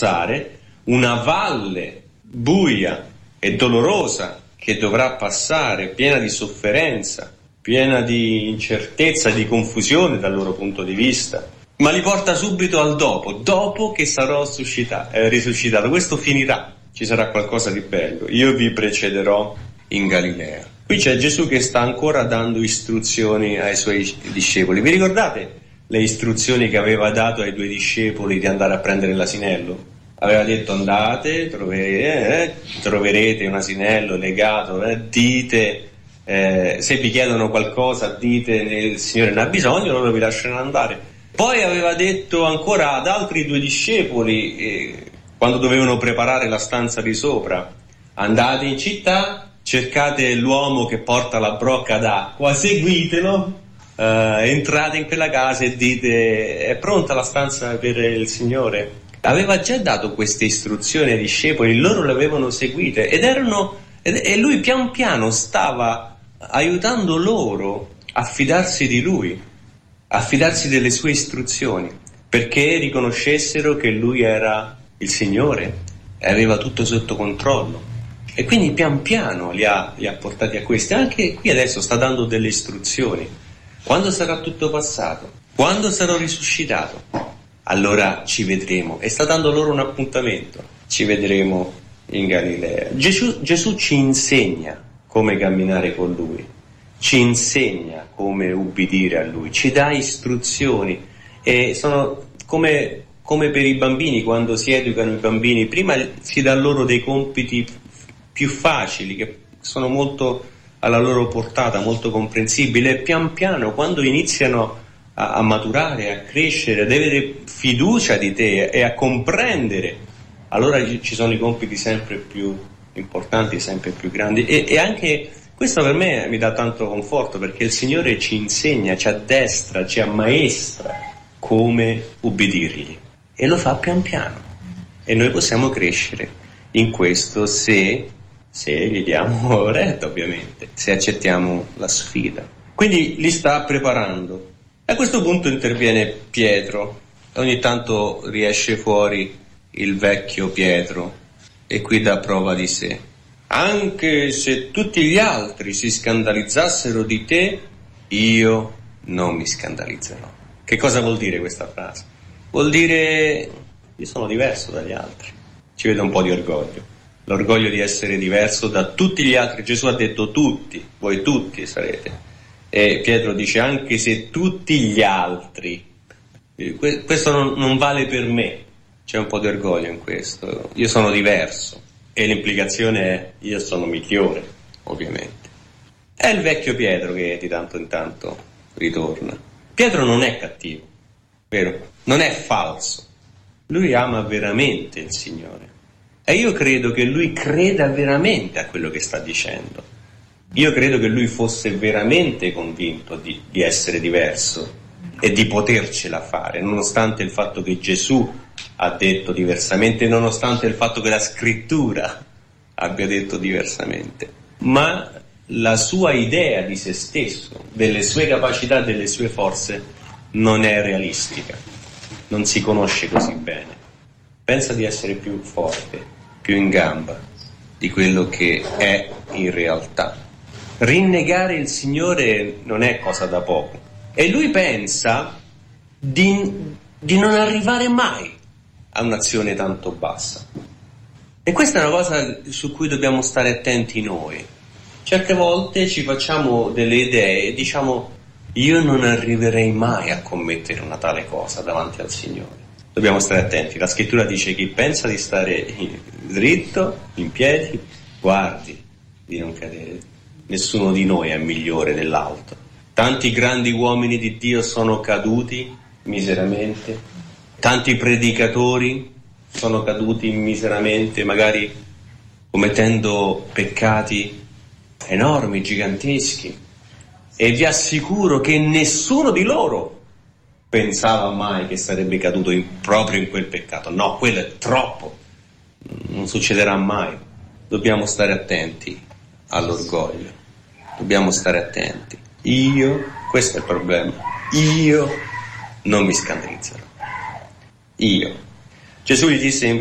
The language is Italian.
passare, una valle buia e dolorosa che dovrà passare, piena di sofferenza, piena di incertezza e di confusione dal loro punto di vista, ma li porta subito al dopo che sarò risuscitato. Questo finirà, ci sarà qualcosa di bello, io vi precederò in Galilea. Qui c'è Gesù che sta ancora dando istruzioni ai suoi discepoli. Vi ricordate le istruzioni che aveva dato ai 2 discepoli di andare a prendere l'asinello? Aveva detto: andate, troverete un asinello legato, dite, se vi chiedono qualcosa dite il Signore ne ha bisogno, loro vi lasceranno andare. Poi aveva detto ancora ad altri 2 discepoli, quando dovevano preparare la stanza di sopra: andate in città, cercate l'uomo che porta la brocca d'acqua, seguitelo, entrate in quella casa e dite: è pronta la stanza per il Signore. Aveva già dato queste istruzioni ai discepoli, loro le avevano seguite e lui pian piano stava aiutando loro a fidarsi di lui, a fidarsi delle sue istruzioni, perché riconoscessero che lui era il Signore e aveva tutto sotto controllo. E quindi pian piano li ha portati a questi. Anche qui adesso sta dando delle istruzioni. Quando sarà tutto passato, quando sarò risuscitato, allora ci vedremo. E sta dando loro un appuntamento. Ci vedremo in Galilea. Gesù ci insegna come camminare con lui, ci insegna come ubbidire a lui, ci dà istruzioni, e sono come per i bambini, quando si educano i bambini, prima si dà loro dei compiti più facili, che sono molto alla loro portata, molto comprensibili, e pian piano, quando iniziano a maturare, a crescere, ad avere fiducia di te e a comprendere, allora ci sono i compiti sempre più importanti, sempre più grandi. E anche questo per me mi dà tanto conforto, perché il Signore ci insegna, ci addestra, ci ammaestra come ubbidirgli, e lo fa pian piano, e noi possiamo crescere in questo se gli diamo retta, ovviamente, se accettiamo la sfida. Quindi li sta preparando. A questo punto interviene Pietro, ogni tanto riesce fuori il vecchio Pietro, e qui dà prova di sé. Anche se tutti gli altri si scandalizzassero di te, io non mi scandalizzerò. Che cosa vuol dire questa frase? Vuol dire: io sono diverso dagli altri. Ci vedo un po' di orgoglio, l'orgoglio di essere diverso da tutti gli altri. Gesù ha detto tutti, voi tutti sarete. E Pietro dice: anche se tutti gli altri. Questo non vale per me. C'è un po' di orgoglio in questo. Io sono diverso, e l'implicazione è: io sono migliore, ovviamente. È il vecchio Pietro che di tanto in tanto ritorna. Pietro non è cattivo, vero? Non è falso. Lui ama veramente il Signore, e io credo che lui creda veramente a quello che sta dicendo. Io credo che lui fosse veramente convinto di essere diverso e di potercela fare, nonostante il fatto che Gesù ha detto diversamente, nonostante il fatto che la Scrittura abbia detto diversamente. Ma la sua idea di se stesso, delle sue capacità, delle sue forze, non è realistica. Non si conosce così bene. Pensa di essere più forte, più in gamba di quello che è in realtà. Rinnegare il Signore non è cosa da poco, e lui pensa di non arrivare mai a un'azione tanto bassa. E questa è una cosa su cui dobbiamo stare attenti noi. Certe volte ci facciamo delle idee e diciamo: io non arriverei mai a commettere una tale cosa davanti al Signore. Dobbiamo stare attenti. La Scrittura dice: chi pensa di stare dritto, in piedi, guardi di non cadere. Nessuno di noi è migliore dell'altro. Tanti grandi uomini di Dio sono caduti miseramente, tanti predicatori sono caduti miseramente, magari commettendo peccati enormi, giganteschi, e vi assicuro che nessuno di loro pensava mai che sarebbe caduto proprio in quel peccato. No, quello è troppo, non succederà mai. Dobbiamo stare attenti all'orgoglio, dobbiamo stare attenti. Questo è il problema, io non mi scandalizzerò. Gesù gli disse